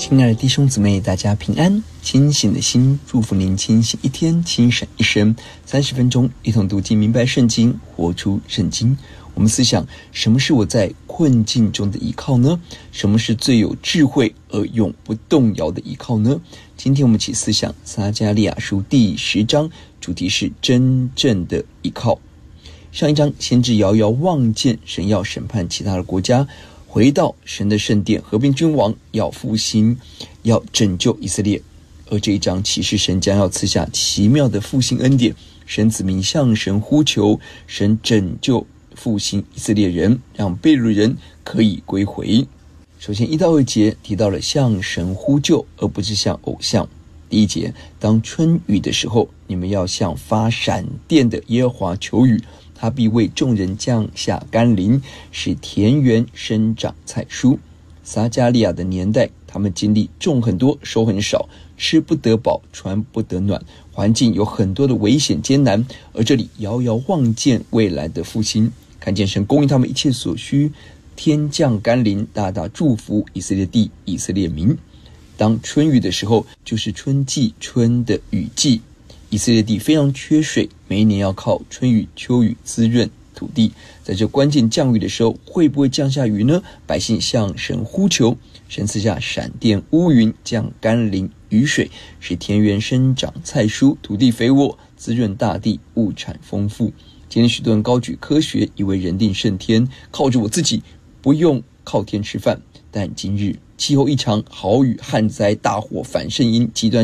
亲爱的弟兄姊妹，大家平安。清醒的心，祝福您清醒一天，清闪一生。30分钟，一同读经明白圣经，活出圣经。我们思想，什么是我在困境中的依靠呢？什么是最有智慧而永不动摇的依靠呢？今天我们一起思想撒迦利亚书第10章，主题是真正的依靠。上一章，先知遥遥望见神要审判其他的国家，回到神的圣殿，和平君王，要复兴，要拯救以色列。而这一章启示神将要赐下奇妙的复兴恩典，神子民向神呼求，神拯救复兴以色列人，让被掳人可以归回。首先1到2节提到了向神呼救，而不是向偶像。第1节，当春雨的时候，你们要向发闪电的耶和华求雨，他必为众人降下甘霖，使田园生长菜蔬。撒迦利亚的年代，他们经历种很多，收很少，吃不得饱，穿不得暖，环境有很多的危险艰难。而这里遥遥望见未来的复兴，看见神供应他们一切所需，天降甘霖，大大祝福以色列地、以色列民。当春雨的时候，就是春季，春的雨季。以色列地非常缺水，每一年要靠春雨、秋雨滋润土地。在这关键降雨的时候，会不会降下雨呢？百姓向神呼求，神赐下闪电、乌云，降甘霖、雨水，使田园生长菜蔬，土地肥沃，滋润大地，物产丰富。今天许多人高举科学，以为人定胜天，靠着我自己，不用靠天吃饭。但今日气候异常，豪雨、旱灾、大火、反圣婴、极端